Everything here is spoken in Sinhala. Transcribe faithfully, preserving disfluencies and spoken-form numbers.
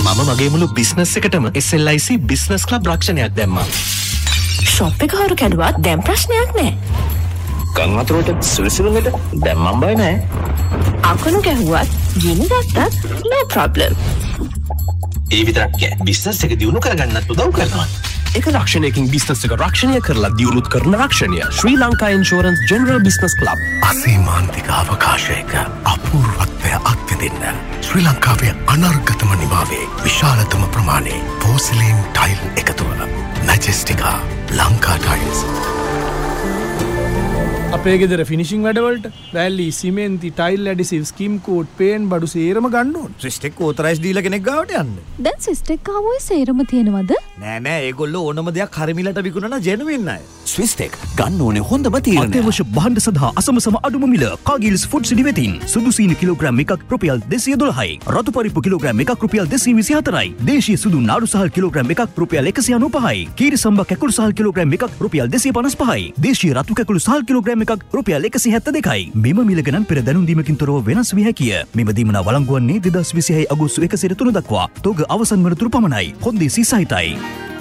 මම මගේ මුළු බිස්නස් එකටම S L I C business club රක්ෂණයක් දැම්මා. ෂොප් එක හොරු කැඩුවත් දැන් ප්‍රශ්නයක් නෑ. ගම් වතුරට සුළුසුළුකට දැන් මම බය නෑ. අකුණු ගැහුවත් ගිනි ගත්තත් no problem. ඒ විතරක් කෑ බිස්නස් එක දියුණු කරගන්නත් උදව් කරනවා. එක රක්ෂණයකින් බිස්නස් එක රක්ෂණය කරලා දියුණුත් කරන රක්ෂණය ශ්‍රී Lanka insurance general business club. අසීමාන්තික අවකාශයක අපූර්වත්වය අත්විඳින්න ශ්‍රී ලංකාවේ අනර්ගතම නිමාවේ විශාලතම ප්‍රමාණයේ පෝසිලීන් ටයිල් එකතුව මැජෙස්ටිකා ලංකා ටයිල්ස්. අපේ ගෙදර ෆිනිෂිං වැඩවලට රැලි සිමෙන්ති ටයිල් ඇඩිසිව් ස්කිම් කෝට් පේන් බඩු සේරම ගන්න ඕන. සිස්ටෙක් ඕතරයිස් දීලා කෙනෙක් ගාවට යන්න. දැන් සිස්ටෙක් ආවොයි සේරම තියෙනවද? නෑ නෑ ඒගොල්ලෝ ඕනම දෙයක් හරි මිලට විකුණන ජෙනුවින් අය. ස්විස්ටෙක් ගන්න ඕනේ හොඳම තීරණය. අත්‍යවශ්‍ය භාණ්ඩ සඳහා අසමසම අඩුම මිල කාගිල්ස් ෆුඩ් සිටි වෙතින් සුදු සීනි කිලෝග්‍රෑම් එකක් රුපියල් දෙසිය දොළහයි. රතු පරිප්පු කිලෝග්‍රෑම් එකක් රුපියල් දෙසිය විසි හතරයි. දේශීය සුදු නාඩු සහල් කිලෝග්‍රෑම් එකක් රුපියල් එකසිය අනූපහයි. කීරි සම්බා කැකුළු සහල් කිලෝග්‍රෑම් එකක් රුපියල් දෙසිය පනස් පහයි. දේශීය රතු කැකුළු සහල් කිලෝග්‍රෑම් එකක් රුපියල් එකසිය හැත්තෑ දෙකයි. මෙම මිල ගණන් පෙර දැනුම් දීමකින් තොරව වෙනස් විය හැකිය. මෙම දීමන වළංගු වන්නේ දෙදහස් විසිහය අගෝස්තු එකසිය තුන දක්වා. තෝග අවසන් වන තුරු පමණයි. හොන්දේ සී සහිතයි.